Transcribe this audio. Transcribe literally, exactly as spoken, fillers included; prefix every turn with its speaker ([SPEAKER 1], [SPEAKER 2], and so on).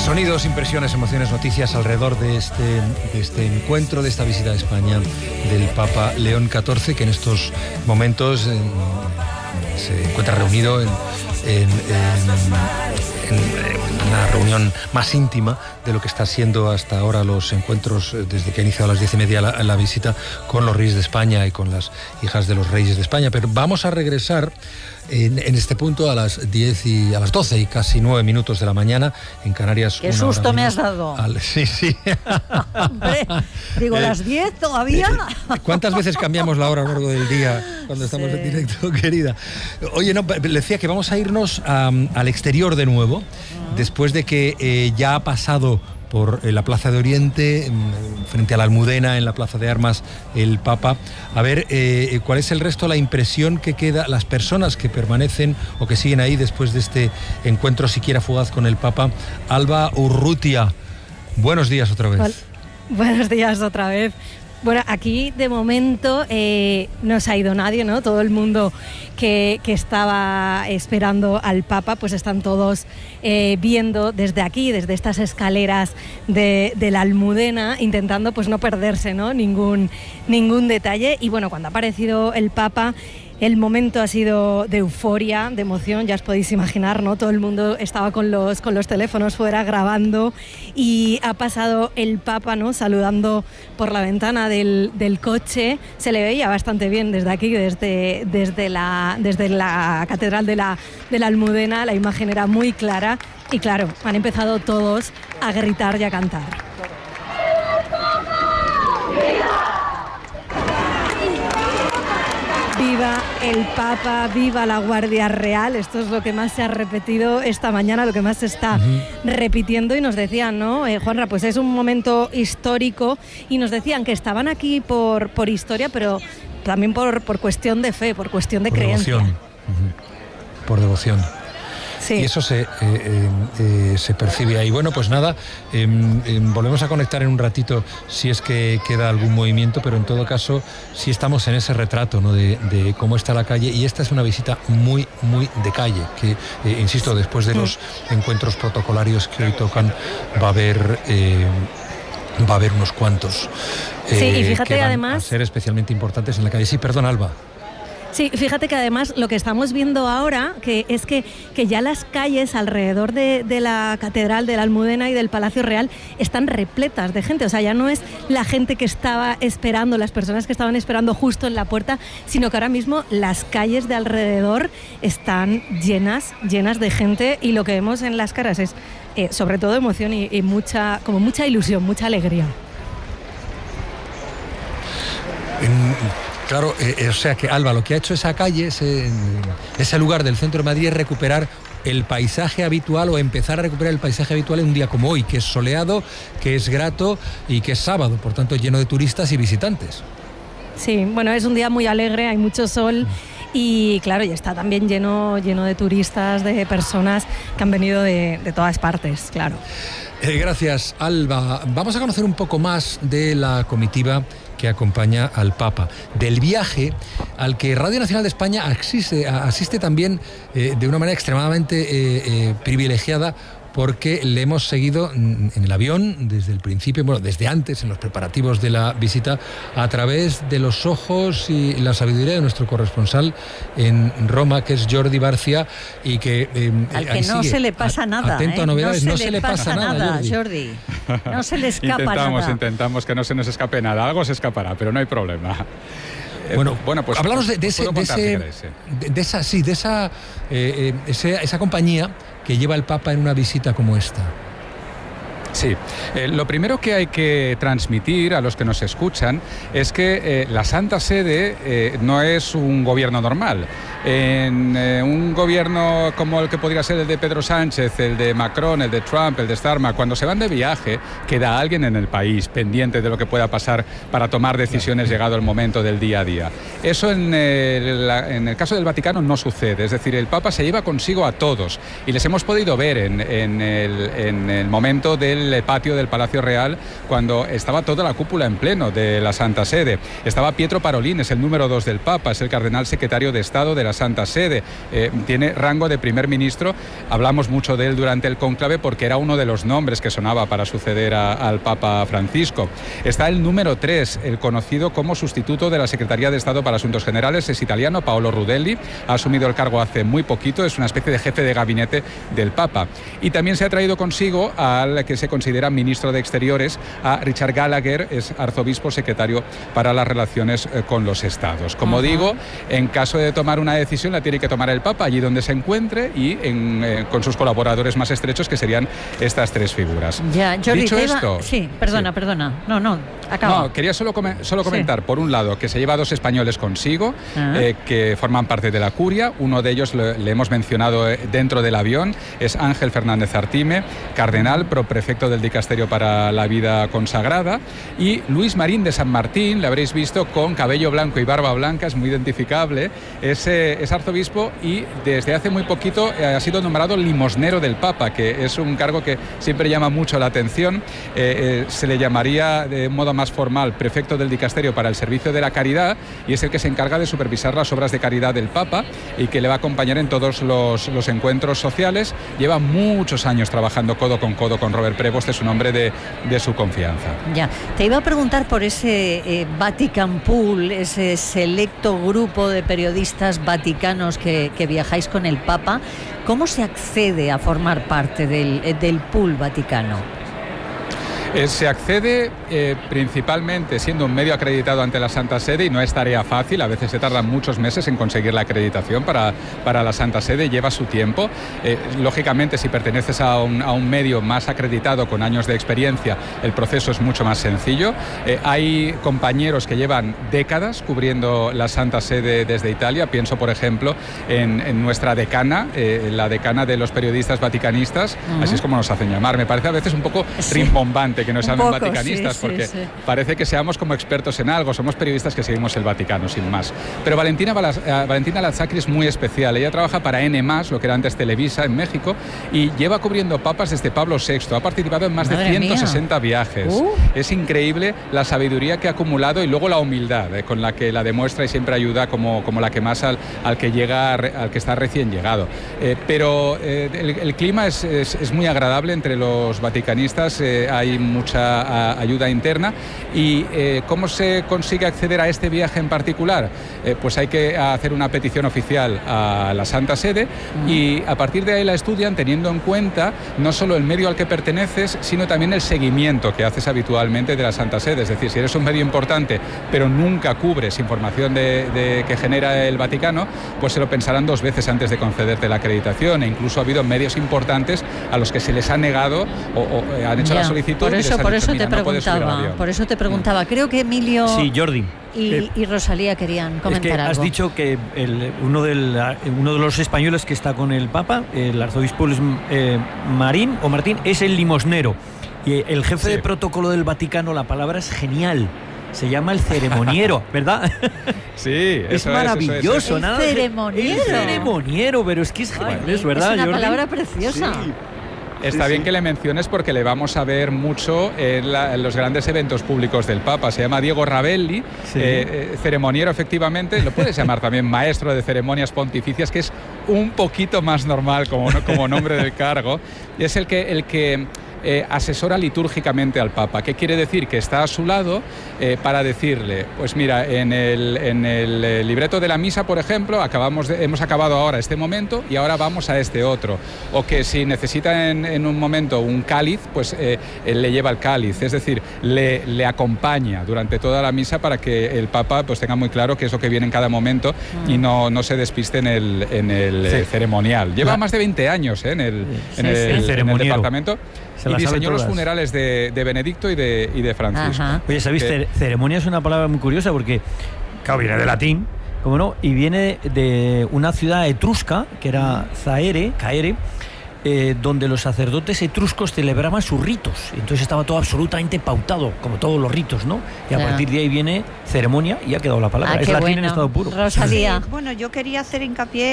[SPEAKER 1] Sonidos, impresiones, emociones, noticias alrededor de este, de este encuentro, de esta visita a España del Papa León catorce, que en estos momentos eh, se encuentra reunido en, en, en, en una reunión más íntima de lo que está siendo hasta ahora los encuentros desde que ha iniciado a las diez y media la, la visita con los reyes de España y con las hijas de los reyes de España. Pero vamos a regresar En, en este punto a las diez y a las doce y casi nueve minutos de la mañana en Canarias.
[SPEAKER 2] Qué susto me has dado.
[SPEAKER 1] Al, sí, sí.
[SPEAKER 2] Hombre, digo, eh, las diez todavía.
[SPEAKER 1] Eh, ¿Cuántas veces cambiamos la hora a lo largo del día cuando estamos sí. en directo, querida? Oye, no, le decía que vamos a irnos a, al exterior de nuevo, uh-huh. después de que eh, ya ha pasado por la Plaza de Oriente, frente a la Almudena, en la Plaza de Armas, el Papa. A ver, eh, ¿cuál es el resto, la impresión que queda, las personas que permanecen o que siguen ahí después de este encuentro siquiera fugaz con el Papa? Alba Urrutia, buenos días otra vez.
[SPEAKER 3] Hola. Buenos días otra vez. Bueno, aquí de momento eh, no se ha ido nadie, ¿no? Todo el mundo que, que estaba esperando al Papa, pues están todos eh, viendo desde aquí, desde estas escaleras de, de la Almudena, intentando pues no perderse, ¿no? Ningún, ningún detalle. Y bueno, cuando ha aparecido el Papa, el momento ha sido de euforia, de emoción, ya os podéis imaginar, ¿no? Todo el mundo estaba con los, con los teléfonos fuera grabando y ha pasado el Papa, ¿no? Saludando por la ventana del, del coche. Se le veía bastante bien desde aquí, desde, desde, la, desde la Catedral de la, de la Almudena. La imagen era muy clara y claro, han empezado todos a gritar y a cantar. Viva el Papa, viva la Guardia Real. Esto es lo que más se ha repetido esta mañana, lo que más se está uh-huh. repitiendo. Y nos decían, ¿no, eh, Juanra? Pues es un momento histórico. Y nos decían que estaban aquí por, por historia, pero también por, por cuestión de fe, por cuestión de
[SPEAKER 1] por
[SPEAKER 3] creencia.
[SPEAKER 1] Devoción. Uh-huh. Por devoción. Sí. Y eso se, eh, eh, eh, se percibe ahí. Bueno, pues nada, eh, eh, volvemos a conectar en un ratito si es que queda algún movimiento, pero en todo caso sí estamos en ese retrato, ¿no? de, de cómo está la calle, y esta es una visita muy, muy de calle, que, eh, insisto, después de los encuentros protocolarios que hoy tocan, va a haber... Eh, va a haber unos cuantos eh,
[SPEAKER 3] sí, y fíjate,
[SPEAKER 1] que van
[SPEAKER 3] además,
[SPEAKER 1] a ser especialmente importantes en la calle. Sí, perdón, Alba.
[SPEAKER 3] Sí, fíjate que además lo que estamos viendo ahora, que es que, que ya las calles alrededor de, de la Catedral de la Almudena y del Palacio Real están repletas de gente. O sea, ya no es la gente que estaba esperando, las personas que estaban esperando justo en la puerta, sino que ahora mismo las calles de alrededor están llenas, llenas de gente, y lo que vemos en las caras es eh, sobre todo emoción y, y mucha, como mucha ilusión, mucha alegría.
[SPEAKER 1] En... Claro, eh, o sea que Alba, lo que ha hecho esa calle, ese, ese lugar del centro de Madrid, es recuperar el paisaje habitual, o empezar a recuperar el paisaje habitual en un día como hoy, que es soleado, que es grato y que es sábado, por tanto lleno de turistas y visitantes.
[SPEAKER 3] Sí, bueno, es un día muy alegre, hay mucho sol y claro, ya está también lleno, lleno de turistas, de personas que han venido de, de todas partes, claro.
[SPEAKER 1] Eh, gracias, Alba. Vamos a conocer un poco más de la comitiva que acompaña al Papa, del viaje al que Radio Nacional de España asiste, asiste también eh, de una manera extremadamente eh, eh, privilegiada, porque le hemos seguido en el avión desde el principio, bueno, desde antes, en los preparativos de la visita, a través de los ojos y la sabiduría de nuestro corresponsal en Roma, que es Jordi Barcia, y que... Eh,
[SPEAKER 2] Al que no se le pasa nada,
[SPEAKER 1] atento
[SPEAKER 2] ¿eh?
[SPEAKER 1] a novedades,
[SPEAKER 2] no se,
[SPEAKER 1] no
[SPEAKER 2] le,
[SPEAKER 1] se le pasa, pasa nada,
[SPEAKER 2] nada Jordi. Jordi. No se le escapa
[SPEAKER 4] intentamos,
[SPEAKER 2] nada.
[SPEAKER 4] Intentamos que no se nos escape nada, algo se escapará, pero no hay problema.
[SPEAKER 1] Bueno,
[SPEAKER 4] bueno, pues
[SPEAKER 1] hablamos de, de, ese, de, ese, de, de esa, sí, de esa, eh, esa, esa compañía que lleva el Papa en una visita como esta.
[SPEAKER 4] Sí, eh, lo primero que hay que transmitir a los que nos escuchan es que eh, la Santa Sede eh, no es un gobierno normal. En eh, un gobierno como el que podría ser el de Pedro Sánchez, el de Macron, el de Trump, el de Starmer, cuando se van de viaje, queda alguien en el país pendiente de lo que pueda pasar para tomar decisiones llegado el momento del día a día. Eso en el, en el caso del Vaticano no sucede, es decir, el Papa se lleva consigo a todos y les hemos podido ver en, en, el, en el momento del el patio del Palacio Real cuando estaba toda la cúpula en pleno de la Santa Sede. Estaba Pietro Parolin, es el número dos del Papa, es el cardenal secretario de Estado de la Santa Sede. Eh, tiene rango de primer ministro. Hablamos mucho de él durante el cónclave porque era uno de los nombres que sonaba para suceder a, al Papa Francisco. Está el número tres, el conocido como sustituto de la Secretaría de Estado para Asuntos Generales, es italiano, Paolo Rudelli, ha asumido el cargo hace muy poquito, es una especie de jefe de gabinete del Papa. Y también se ha traído consigo al que se considera ministro de Exteriores, a Richard Gallagher, es arzobispo secretario para las relaciones eh, con los estados. Como Ajá. digo, en caso de tomar una decisión la tiene que tomar el Papa allí donde se encuentre y en, eh, con sus colaboradores más estrechos, que serían estas tres figuras.
[SPEAKER 2] Ya, Jordi,
[SPEAKER 4] Dicho
[SPEAKER 2] iba...
[SPEAKER 4] esto...
[SPEAKER 2] Sí, perdona, sí. perdona. No, no, acaba.
[SPEAKER 4] No, quería solo, come solo comentar, sí. por un lado, que se lleva a dos españoles consigo, ah. eh, que forman parte de la curia. Uno de ellos le, le hemos mencionado dentro del avión, es Ángel Fernández Artime, cardenal, proprefecto del Dicasterio para la Vida Consagrada, y Luis Marín de San Martín, le habréis visto con cabello blanco y barba blanca, es muy identificable, es, eh, es arzobispo y desde hace muy poquito eh, ha sido nombrado limosnero del Papa, que es un cargo que siempre llama mucho la atención. Eh, eh, se le llamaría de modo más formal prefecto del Dicasterio para el Servicio de la Caridad, y es el que se encarga de supervisar las obras de caridad del Papa y que le va a acompañar en todos los, los encuentros sociales. Lleva muchos años trabajando codo con codo con Robert Prevost, es un hombre de, de su confianza.
[SPEAKER 2] Ya, te iba a preguntar por ese eh, Vatican Pool, ese selecto grupo de periodistas vaticanos que, que viajáis con el Papa. ¿Cómo se accede a formar parte del, del pool vaticano?
[SPEAKER 4] Eh, se accede eh, principalmente siendo un medio acreditado ante la Santa Sede, y no es tarea fácil, a veces se tardan muchos meses en conseguir la acreditación para, para la Santa Sede, lleva su tiempo. Eh, lógicamente, si perteneces a un, a un medio más acreditado con años de experiencia, el proceso es mucho más sencillo. Eh, hay compañeros que llevan décadas cubriendo la Santa Sede desde Italia, pienso por ejemplo en, en nuestra decana, eh, la decana de los periodistas vaticanistas, uh-huh. así es como nos hacen llamar. Me parece a veces un poco sí. rimbombante que nos llamen vaticanistas, sí, sí, porque sí. parece que seamos como expertos en algo, somos periodistas que seguimos el Vaticano, sin más. Pero Valentina, Balas, uh, Valentina Lazzacri es muy especial, ella trabaja para N más, lo que era antes Televisa en México, y lleva cubriendo papas desde Pablo sexto, ha participado en más Madre de ciento sesenta mía. Viajes. Uh. Es increíble la sabiduría que ha acumulado y luego la humildad eh, con la que la demuestra y siempre ayuda como, como la que más al, al que llega, al que está recién llegado. Eh, pero eh, el, el clima es, es, es muy agradable entre los vaticanistas, eh, hay mucha a, ayuda interna. ¿Y eh, cómo se consigue acceder a este viaje en particular? Eh, pues hay que hacer una petición oficial a la Santa Sede uh-huh. y a partir de ahí la estudian teniendo en cuenta no solo el medio al que perteneces, sino también el seguimiento que haces habitualmente de la Santa Sede. Es decir, si eres un medio importante pero nunca cubres información de, de, que genera el Vaticano, pues se lo pensarán dos veces antes de concederte la acreditación, e incluso ha habido medios importantes a los que se les ha negado o, o han hecho ya, la solicitud
[SPEAKER 2] por eso,
[SPEAKER 4] y les han
[SPEAKER 2] por
[SPEAKER 4] dicho,
[SPEAKER 2] eso
[SPEAKER 4] mira,
[SPEAKER 2] te
[SPEAKER 4] no
[SPEAKER 2] preguntaba, por eso te preguntaba. Creo que Emilio
[SPEAKER 5] sí, Jordi.
[SPEAKER 2] y,
[SPEAKER 5] eh,
[SPEAKER 2] y Rosalía querían comentar
[SPEAKER 5] es que
[SPEAKER 2] algo.
[SPEAKER 5] Has dicho que el, uno, del, uno de los españoles que está con el Papa, el arzobispo eh, Marín o Martín, es el limosnero. Y el jefe sí. de protocolo del Vaticano, la palabra es genial. Se llama el ceremoniero, ¿verdad?
[SPEAKER 4] Sí, eso
[SPEAKER 5] es maravilloso.
[SPEAKER 4] Es, eso
[SPEAKER 2] es.
[SPEAKER 5] Nada,
[SPEAKER 2] el ceremoniero.
[SPEAKER 5] El ceremoniero, pero es que es,
[SPEAKER 2] Ay,
[SPEAKER 5] es verdad.
[SPEAKER 2] Es una
[SPEAKER 5] Jordi?
[SPEAKER 2] palabra preciosa.
[SPEAKER 5] Sí.
[SPEAKER 4] Está
[SPEAKER 5] sí,
[SPEAKER 4] bien
[SPEAKER 5] sí.
[SPEAKER 4] que le menciones porque le vamos a ver mucho en, la, en los grandes eventos públicos del Papa. Se llama Diego Ravelli, sí. eh, ceremoniero efectivamente, lo puedes llamar también maestro de ceremonias pontificias, que es un poquito más normal como, como nombre del cargo, y es el que... El que Eh, asesora litúrgicamente al Papa. ¿Qué quiere decir? Que está a su lado eh, para decirle, pues mira, en el, en el libreto de la misa, por ejemplo, acabamos de, hemos acabado ahora este momento y ahora vamos a este otro. O que si necesita en, en un momento un cáliz, pues eh, él le lleva el cáliz. Es decir, le, le acompaña durante toda la misa para que el Papa pues tenga muy claro qué es lo que viene en cada momento mm. y no, no se despiste en el, en el sí. ceremonial. Lleva la... más de veinte años eh, en, el, sí, en, el,
[SPEAKER 5] sí.
[SPEAKER 4] en el departamento.
[SPEAKER 5] Se
[SPEAKER 4] y diseñó los funerales de, de Benedicto y de, y de Francisco.
[SPEAKER 2] Ajá.
[SPEAKER 5] Oye, ¿sabéis? Que... Ceremonia es una palabra muy curiosa porque, claro, viene de latín, ¿cómo no? Y viene de una ciudad etrusca, que era Zaere, Caere, eh, donde los sacerdotes etruscos celebraban sus ritos. Entonces estaba todo absolutamente pautado, como todos los ritos, ¿no? Y a ya. partir de ahí viene ceremonia y ha quedado la palabra.
[SPEAKER 2] Ah,
[SPEAKER 5] es latín
[SPEAKER 2] bueno.
[SPEAKER 5] en estado puro.
[SPEAKER 2] Rosalía.
[SPEAKER 6] Sí, bueno, yo quería hacer hincapié